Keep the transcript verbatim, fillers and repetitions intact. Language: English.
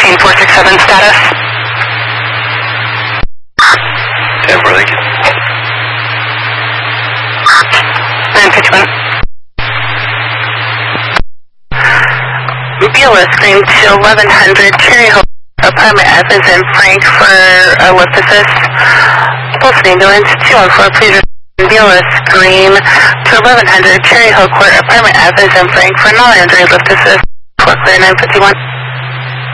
fifteen four six seven status. ten four, thank you. nine fifty-one. Beulah scream to eleven hundred Cherry Hill apartment F is in Frank for a lift assist. Pulse ambulance two one four, please respond. Beulah scream to eleven hundred Cherry Hill Court apartment F is in Frank for non-injury lift assist. four clear nine fifty-one.